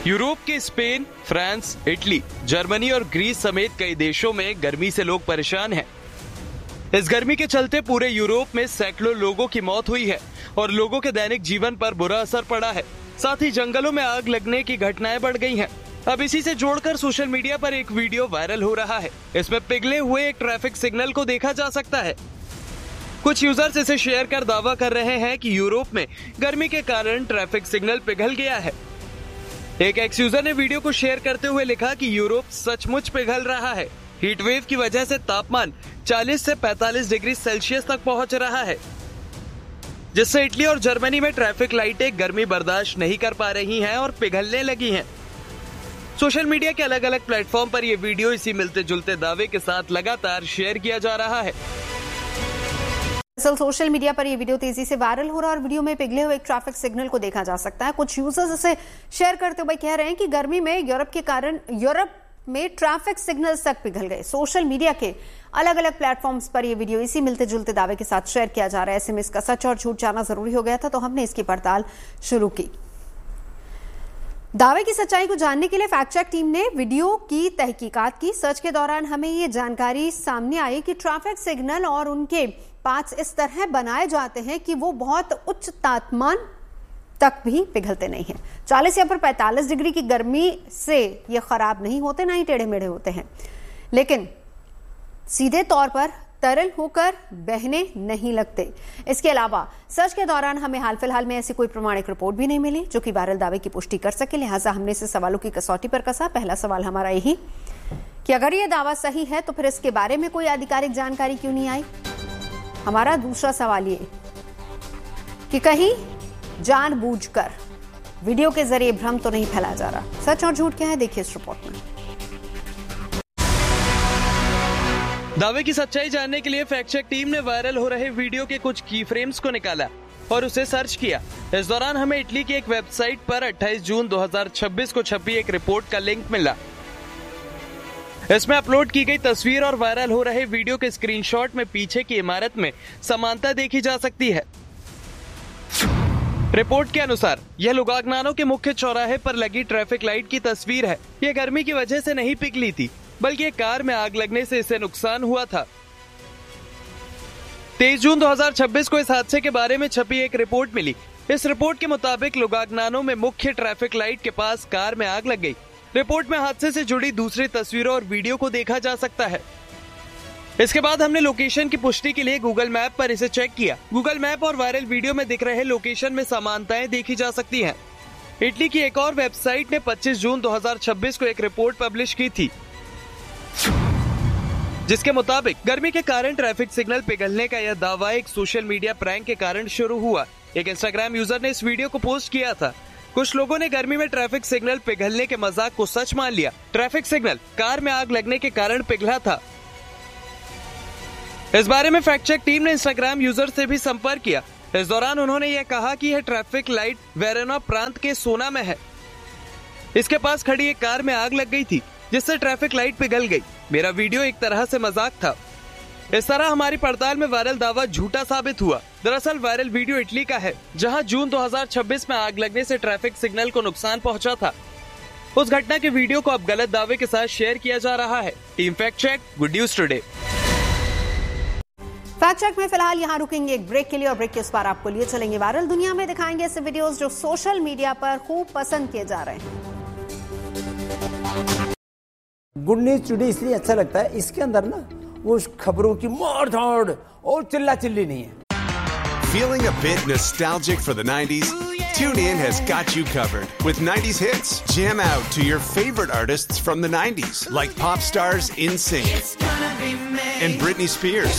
Europe के Spain, France, Italy, Germany और Greece समेत कई देशों में गर्मी से लोग परेशान हैं। इस गर्मी के चलते पूरे यूरोप में सैकड़ों लोगों की मौत हुई है और लोगों के दैनिक जीवन पर बुरा असर पड़ा है। साथ ही जंगलों में आग लगने की घटनाएं बढ़ गई हैं। अब इसी से जोड़कर सोशल मीडिया पर एक वीडियो वायरल हो रहा है। इसमें पिघले हुए एक ट्रैफिक सिग्नल को देखा जा सकता है। कुछ यूजर्स इसे शेयर कर दावा कर रहे हैं कि यूरोप में गर्मी के कारण ट्रैफिक सिग्नल पिघल गया है। एक एक्स यूजर ने वीडियो को शेयर करते हुए लिखा कि यूरोप सचमुच पिघल रहा है। हीट वेव की वजह से तापमान 40 से 45 डिग्री सेल्सियस तक पहुंच रहा है, जिससे इटली और जर्मनी में ट्रैफिक लाइटें गर्मी बर्दाश्त नहीं कर पा रही हैं और पिघलने लगी हैं। सोशल मीडिया के अलग अलग प्लेटफॉर्म पर यह वीडियो इसी मिलते जुलते दावे के साथ लगातार शेयर किया जा रहा है। सोशल मीडिया पर यह वीडियो तेजी से वायरल हो रहा है और वीडियो में पिघले हुए एक ट्रैफिक सिग्नल को देखा जा सकता है। कुछ यूजर्स इसे शेयर करते हुए कह रहे हैं कि गर्मी में यूरोप के कारण यूरोप में ट्रैफिक सिग्नल्स तक पिघल गए। सोशल मीडिया के अलग अलग प्लेटफॉर्म्स पर यह वीडियो इसी मिलते जुलते दावे के साथ शेयर किया जा रहा है। ऐसे में इसका सच और झूठ जानना जरूरी हो गया था, तो हमने इसकी पड़ताल शुरू की। दावे की सच्चाई को जानने के लिए फैक्ट चेक टीम ने वीडियो की तहकीकात की। सर्च के दौरान हमें ये जानकारी सामने आई कि ट्रैफिक सिग्नल और उनके पार्ट्स इस तरह बनाए जाते हैं कि वो बहुत उच्च तापमान तक भी पिघलते नहीं हैं। 40 या फिर 45 डिग्री की गर्मी से ये खराब नहीं होते, ना ही टेढ़े मेढ़े होते हैं, लेकिन सीधे तौर पर तरल होकर बहने नहीं लगते। इसके अलावा सर्च के दौरान हमें हाल फिलहाल में ऐसी कोई प्रमाणिक रिपोर्ट भी नहीं मिली जो कि वायरल दावे की पुष्टि कर सके। लिहाजा हमने इसे सवालों की कसौटी पर कसा। पहला सवाल हमारा यही कि अगर ये दावा सही है तो फिर इसके बारे में कोई आधिकारिक जानकारी क्यों नहीं आई। हमारा दूसरा सवाल ये कि कहीं जानबूझकर वीडियो के जरिए भ्रम तो नहीं फैलाया जा रहा। सच और झूठ क्या है, देखिए इस रिपोर्ट में। दावे की सच्चाई जानने के लिए फैक्ट चेक टीम ने वायरल हो रहे वीडियो के कुछ की फ्रेम्स को निकाला और उसे सर्च किया। इस दौरान हमें इटली की एक वेबसाइट पर 28 जून 2026 को छपी एक रिपोर्ट का लिंक मिला। इसमें अपलोड की गई तस्वीर और वायरल हो रहे वीडियो के स्क्रीनशॉट में पीछे की इमारत में समानता देखी जा सकती है। रिपोर्ट के अनुसार यह लुगाग्नानो के मुख्य चौराहे पर लगी ट्रैफिक लाइट की तस्वीर है। यह गर्मी की वजह से नहीं पिघली थी, बल्कि एक कार में आग लगने से इसे नुकसान हुआ था। 23 जून 2026 को इस हादसे के बारे में छपी एक रिपोर्ट मिली। इस रिपोर्ट के मुताबिक लुगाग्नानो में मुख्य ट्रैफिक लाइट के पास कार में आग लग गई। रिपोर्ट में हादसे से जुड़ी दूसरी तस्वीरों और वीडियो को देखा जा सकता है। इसके बाद हमने लोकेशन की पुष्टि के लिए गूगल मैप पर इसे चेक किया। गूगल मैप और वायरल वीडियो में दिख रहे लोकेशन में समानताएं देखी जा सकती हैं। इटली की एक और वेबसाइट ने 25 जून 2026 को एक रिपोर्ट पब्लिश की थी, जिसके मुताबिक गर्मी के कारण ट्रैफिक सिग्नल पिघलने का यह दावा एक सोशल मीडिया प्रैंक के कारण शुरू हुआ। एक इंस्टाग्राम यूजर ने इस वीडियो को पोस्ट किया था। कुछ लोगों ने गर्मी में ट्रैफिक सिग्नल पिघलने के मजाक को सच मान लिया। ट्रैफिक सिग्नल कार में आग लगने के कारण पिघला था। इस बारे में फैक्ट चेक टीम ने इंस्टाग्राम यूजर से भी संपर्क किया। इस दौरान उन्होंने यह कहा कि यह ट्रैफिक लाइट वेरोना प्रांत के सोना में है। इसके पास खड़ी एक कार में आग लग गई थी, जिससे ट्रैफिक लाइट पिघल गई। मेरा वीडियो एक तरह से मजाक था। इस तरह हमारी पड़ताल में वायरल दावा झूठा साबित हुआ। दरअसल वायरल वीडियो इटली का है, जहां जून 2026 में आग लगने से ट्रैफिक सिग्नल को नुकसान पहुंचा था। उस घटना के वीडियो को अब गलत दावे के साथ शेयर किया जा रहा है। Team fact check, good news today. Fact check में फिलहाल यहाँ रुकेंगे एक ब्रेक के लिए और ब्रेक के उस पार आपको लिए चलेंगे वायरल दुनिया में। दिखाएंगे ऐसे वीडियोस जो सोशल मीडिया पर खूब पसंद किए जा रहे हैं। गुड न्यूज टुडे इसलिए अच्छा लगता है, इसके अंदर ना वो खबरों की मार धाड़ और चिल्ला चिल्ली नहीं है। Feeling a bit nostalgic for the 90s? TuneIn has got you covered with 90s hits. Jam out to your favorite artists from the 90s, like pop stars NSYNC and Britney Spears,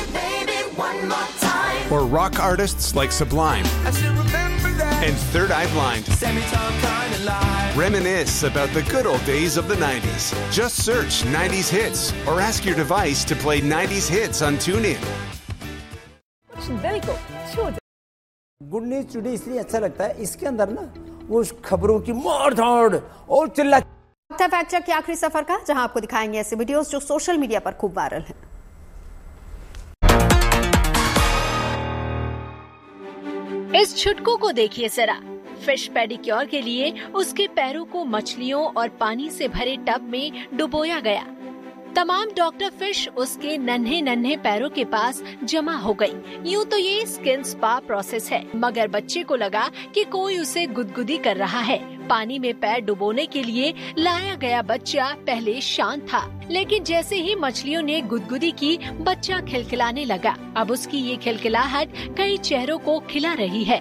or rock artists like Sublime and Third Eye Blind. Reminisce about the good old days of the 90s. Just search 90s hits or ask your device to play 90s hits on TuneIn. दिल को छू दे। Good news today इसलिए अच्छा लगता है, इसके अंदर ना वो खबरों की मार धाड़ और चिल्ला। फैक्ट चेक के आखिरी सफर का, जहां आपको दिखाएंगे ऐसे वीडियोस जो सोशल मीडिया पर खूब वायरल हैं। इस छुटकू को देखिए जरा, फिश पेडिक्योर के लिए उसके पैरों को मछलियों और पानी से भरे टब में डुबोया गया। तमाम डॉक्टर फिश उसके नन्हे नन्हे पैरों के पास जमा हो गई। यूँ तो ये स्किन स्पा प्रोसेस है, मगर बच्चे को लगा कि कोई उसे गुदगुदी कर रहा है। पानी में पैर डुबोने के लिए लाया गया बच्चा पहले शांत था, लेकिन जैसे ही मछलियों ने गुदगुदी की, बच्चा खिलखिलाने लगा। अब उसकी ये खिलखिलाहट कई चेहरों को खिला रही है।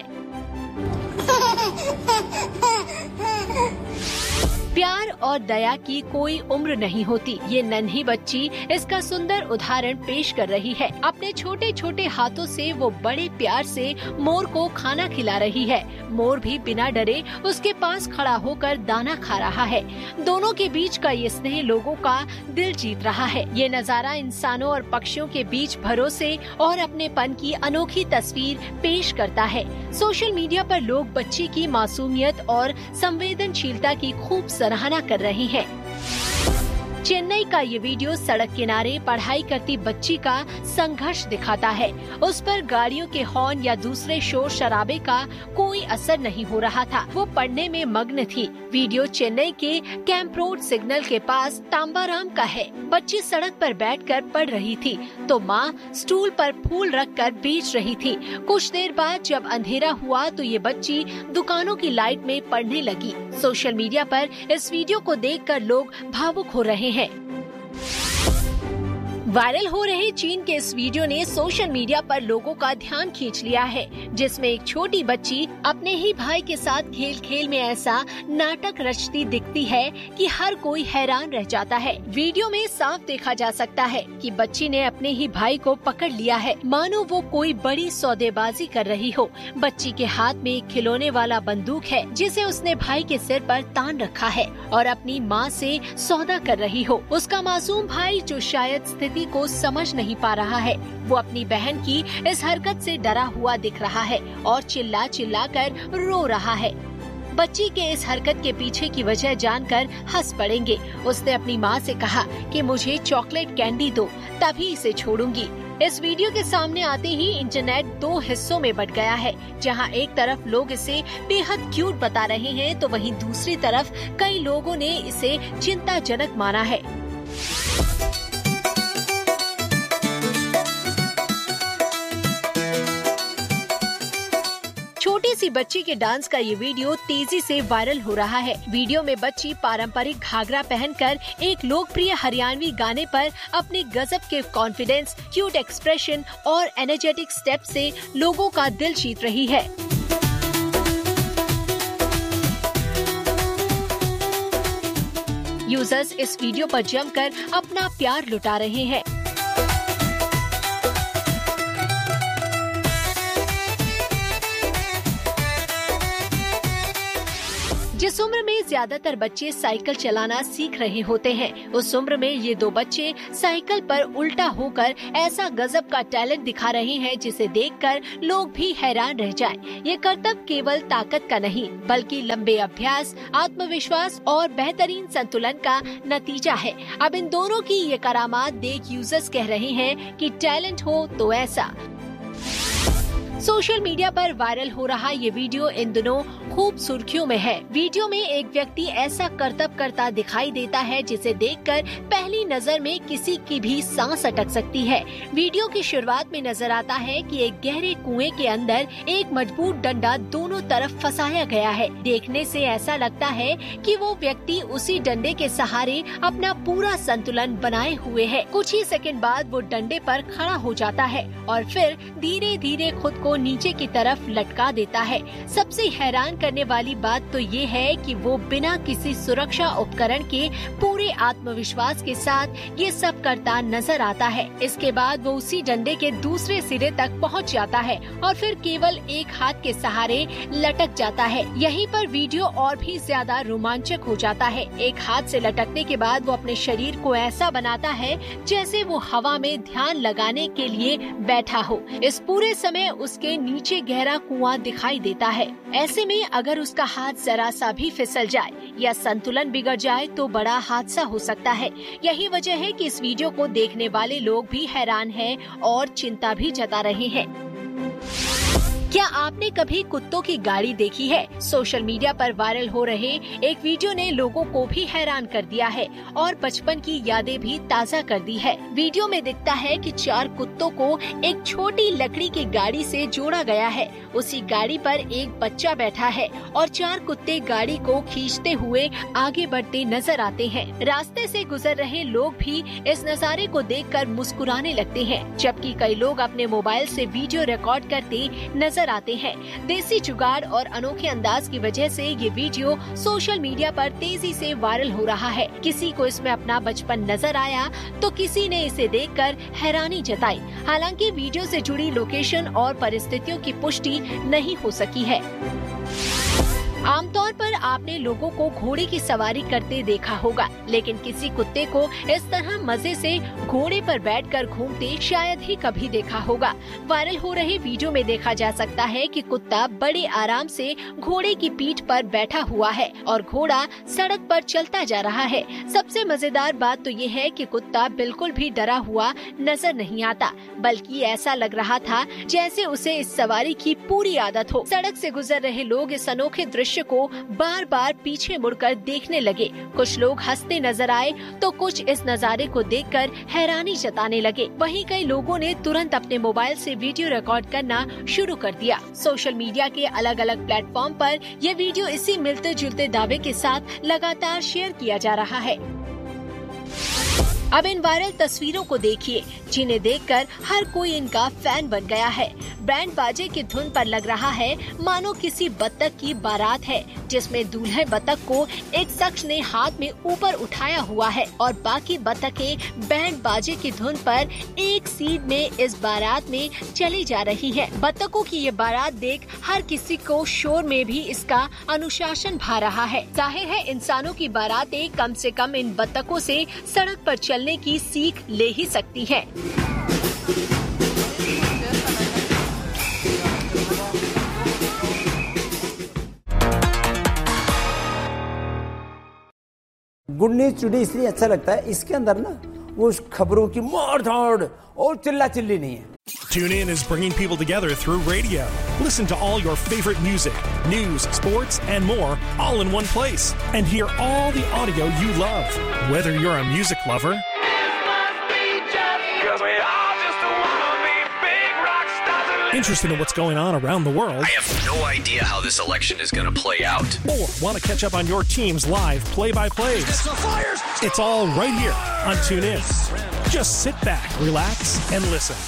प्यार और दया की कोई उम्र नहीं होती। ये नन्ही बच्ची इसका सुंदर उदाहरण पेश कर रही है। अपने छोटे छोटे हाथों से वो बड़े प्यार से मोर को खाना खिला रही है। मोर भी बिना डरे उसके पास खड़ा होकर दाना खा रहा है। दोनों के बीच का ये स्नेह लोगों का दिल जीत रहा है। ये नजारा इंसानों और पक्षियों के बीच भरोसे और अपनेपन की अनोखी तस्वीर पेश करता है। सोशल मीडिया पर लोग बच्ची की मासूमियत और संवेदनशीलता की खूब सराहना कर रहे हैं। चेन्नई का ये वीडियो सड़क किनारे पढ़ाई करती बच्ची का संघर्ष दिखाता है। उस पर गाड़ियों के हॉर्न या दूसरे शोर शराबे का कोई असर नहीं हो रहा था। वो पढ़ने में मग्न थी। वीडियो चेन्नई के कैंप रोड सिग्नल के पास तांबाराम का है। बच्ची सड़क पर बैठकर पढ़ रही थी तो माँ स्टूल पर फूल रखकर बेच रही थी। कुछ देर बाद जब अंधेरा हुआ तो ये बच्ची दुकानों की लाइट में पढ़ने लगी। सोशल मीडिया पर इस वीडियो को देखकर लोग भावुक हो रहे हैं। वायरल हो रहे चीन के इस वीडियो ने सोशल मीडिया पर लोगों का ध्यान खींच लिया है, जिसमें एक छोटी बच्ची अपने ही भाई के साथ खेल खेल में ऐसा नाटक रचती दिखती है कि हर कोई हैरान रह जाता है। वीडियो में साफ देखा जा सकता है कि बच्ची ने अपने ही भाई को पकड़ लिया है, मानो वो कोई बड़ी सौदेबाजी कर रही हो। बच्ची के हाथ में एक खिलौने वाला बंदूक है, जिसे उसने भाई के सिर पर तान रखा है और अपनी माँ से सौदा कर रही हो। उसका मासूम भाई, जो शायद स्थिति को समझ नहीं पा रहा है, वो अपनी बहन की इस हरकत से डरा हुआ दिख रहा है और चिल्ला चिल्ला कर रो रहा है। बच्ची के इस हरकत के पीछे की वजह जानकर हंस पड़ेंगे। उसने अपनी माँ से कहा कि मुझे चॉकलेट कैंडी दो, तभी इसे छोड़ूंगी। इस वीडियो के सामने आते ही इंटरनेट दो हिस्सों में बट गया है, जहां एक तरफ लोग इसे बेहद क्यूट बता रहे हैं तो वहीं दूसरी तरफ कई लोगों ने इसे चिंताजनक माना है। छोटी सी बच्ची के डांस का ये वीडियो तेजी से वायरल हो रहा है। वीडियो में बच्ची पारंपरिक घाघरा पहनकर एक लोकप्रिय हरियाणवी गाने पर अपने गजब के कॉन्फिडेंस, क्यूट एक्सप्रेशन और एनर्जेटिक स्टेप से लोगों का दिल जीत रही है। यूजर्स इस वीडियो पर जमकर अपना प्यार लुटा रहे हैं। जिस उम्र में ज्यादातर बच्चे साइकिल चलाना सीख रहे होते हैं, उस उम्र में ये दो बच्चे साइकिल पर उल्टा होकर ऐसा गजब का टैलेंट दिखा रहे हैं जिसे देखकर लोग भी हैरान रह जाएं। ये करतब केवल ताकत का नहीं, बल्कि लंबे अभ्यास, आत्मविश्वास और बेहतरीन संतुलन का नतीजा है। अब इन दोनों की ये करामात देख यूजर्स कह रहे हैं कि टैलेंट हो तो ऐसा। सोशल मीडिया पर वायरल हो रहा ये वीडियो इन दिनों खूब सुर्खियों में है। वीडियो में एक व्यक्ति ऐसा करतब करता दिखाई देता है जिसे देखकर पहली नजर में किसी की भी सांस अटक सकती है। वीडियो की शुरुआत में नजर आता है कि एक गहरे कुएं के अंदर एक मजबूत डंडा दोनों तरफ फंसाया गया है। देखने से ऐसा लगता है कि वो व्यक्ति उसी डंडे के सहारे अपना पूरा संतुलन बनाए हुए है। कुछ ही सेकंड बाद वो डंडे पर खड़ा हो जाता है और फिर धीरे धीरे खुद को नीचे की तरफ लटका देता है। सबसे हैरान करने वाली बात तो ये है कि वो बिना किसी सुरक्षा उपकरण के पूरे आत्मविश्वास के साथ ये सब करता नजर आता है। इसके बाद वो उसी डंडे के दूसरे सिरे तक पहुंच जाता है और फिर केवल एक हाथ के सहारे लटक जाता है। यहीं पर वीडियो और भी ज्यादा रोमांचक हो जाता है। एक हाथ से लटकने के बाद वो अपने शरीर को ऐसा बनाता है जैसे वो हवा में ध्यान लगाने के लिए बैठा हो। इस पूरे समय उसके नीचे गहरा कुआं दिखाई देता है। ऐसे में अगर उसका हाथ जरा सा भी फिसल जाए या संतुलन बिगड़ जाए तो बड़ा हादसा हो सकता है। यही वजह है कि इस वीडियो को देखने वाले लोग भी हैरान हैं और चिंता भी जता रहे हैं। क्या आपने कभी कुत्तों की गाड़ी देखी है? सोशल मीडिया पर वायरल हो रहे एक वीडियो ने लोगों को भी हैरान कर दिया है और बचपन की यादें भी ताज़ा कर दी है। वीडियो में दिखता है कि 4 कुत्तों को एक छोटी लकड़ी की गाड़ी से जोड़ा गया है। उसी गाड़ी पर एक बच्चा बैठा है और 4 कुत्ते गाड़ी को खींचते हुए आगे बढ़ते नजर आते हैं। रास्ते से गुजर रहे लोग भी इस नज़ारे को देखकर मुस्कुराने लगते हैं, जबकि कई लोग अपने मोबाइल से वीडियो रिकॉर्ड करते नजर आते हैं। देसी जुगाड़ और अनोखे अंदाज की वजह से ये वीडियो सोशल मीडिया पर तेजी से वायरल हो रहा है। किसी को इसमें अपना बचपन नजर आया तो किसी ने इसे देखकर हैरानी जताई। हालांकि वीडियो से जुड़ी लोकेशन और परिस्थितियों की पुष्टि नहीं हो सकी है। आमतौर पर आपने लोगों को घोड़े की सवारी करते देखा होगा, लेकिन किसी कुत्ते को इस तरह मजे से घोड़े पर बैठकर घूमते शायद ही कभी देखा होगा। वायरल हो रहे वीडियो में देखा जा सकता है कि कुत्ता बड़े आराम से घोड़े की पीठ पर बैठा हुआ है और घोड़ा सड़क पर चलता जा रहा है। सबसे मजेदार बात तो ये है कि कुत्ता बिल्कुल भी डरा हुआ नजर नहीं आता, बल्कि ऐसा लग रहा था जैसे उसे इस सवारी की पूरी आदत हो। सड़क से गुजर रहे लोग इस अनोखे दृश्य को बार बार पीछे मुड़कर देखने लगे। कुछ लोग हंसते नजर आए तो कुछ इस नजारे को देखकर हैरानी जताने लगे। वहीं कई लोगों ने तुरंत अपने मोबाइल से वीडियो रिकॉर्ड करना शुरू कर दिया। सोशल मीडिया के अलग अलग प्लेटफॉर्म पर यह वीडियो इसी मिलते जुलते दावे के साथ लगातार शेयर किया जा रहा है। अब इन वायरल तस्वीरों को देखिए, जिन्हें देखकर हर कोई इनका फैन बन गया है। बैंड बाजे की धुन पर लग रहा है मानो किसी बत्तख की बारात है, जिसमें दूल्हे बत्तख को एक शख्स ने हाथ में ऊपर उठाया हुआ है और बाकी बत्तखें बैंड बाजे की धुन पर एक सीध में इस बारात में चली जा रही है। बत्तखों की ये बारात देख हर किसी को शोर में भी इसका अनुशासन भा रहा है। जाहिर है इंसानों की बारातें कम से कम इन बत्तखों से सड़क पर चलने की सीख ले ही सकती है। गुड न्यूज टुडे इसलिए अच्छा लगता है, इसके अंदर ना वो खबरों की मार धाड़ और चिल्ला चिल्ली नहीं है। TuneIn is bringing people together through radio. Listen to all your favorite music, news, sports, and more all in one place. And hear all the audio you love. Whether you're a music lover, interested in what's going on around the world, I have no idea how this election is going to play out, or want to catch up on your team's live play-by-plays, it's all right here on TuneIn. Just sit back, relax, and listen.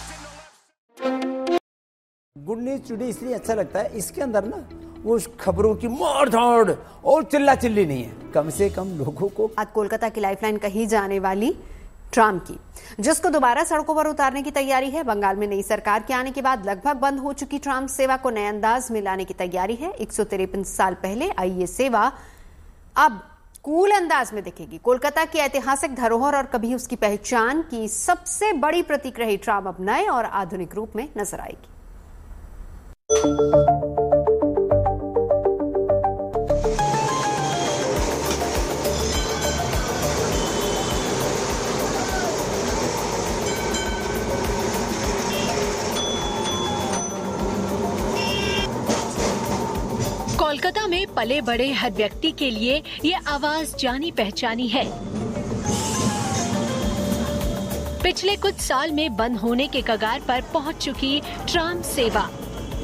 Good news today इसलिए अच्छा लगता है, इसके अंदर ना वो खबरों की मार धाड़ और चिल्ला चिल्ली नहीं है। कम से कम लोगों को आज कोलकाता की लाइफलाइन कही जाने वाली ट्राम की, जिसको दोबारा सड़कों पर उतारने की तैयारी है। बंगाल में नई सरकार के आने के बाद लगभग बंद हो चुकी ट्राम सेवा को नए अंदाज में लाने की तैयारी है। 153 साल पहले आई ये सेवा अब कूल अंदाज में दिखेगी। कोलकाता की ऐतिहासिक धरोहर और कभी उसकी पहचान की सबसे बड़ी प्रतीक रही ट्राम अब नए और आधुनिक रूप में नजर आएगी। कोलकाता में पले बड़े हर व्यक्ति के लिए ये आवाज जानी पहचानी है। पिछले कुछ साल में बंद होने के कगार पर पहुंच चुकी ट्राम सेवा